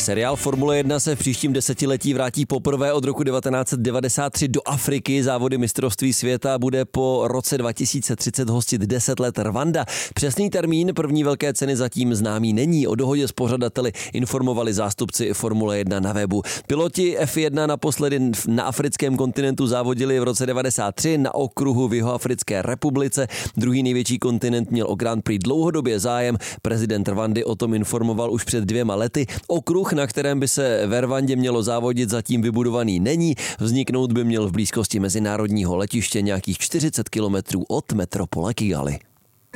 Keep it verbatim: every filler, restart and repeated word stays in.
Seriál Formule jedna se v příštím desetiletí vrátí poprvé od roku devatenáct set devadesát tři do Afriky. Závody mistrovství světa bude po roce dva tisíce třicet hostit deset let Rwanda. Přesný termín první velké ceny zatím známý není. O dohodě s pořadateli informovali zástupci Formule jedna na webu. Piloti F jedna naposledy na africkém kontinentu závodili v roce devadesát tři na okruhu v Jihoafrické republice. Druhý největší kontinent měl o Grand Prix dlouhodobě zájem. Prezident Rwandy o tom informoval už před dvěma lety. Okruh, na kterém by se ve Rwandě mělo závodit, zatím vybudovaný není. Vzniknout by měl v blízkosti mezinárodního letiště nějakých čtyřicet kilometrů od metropole Kigali.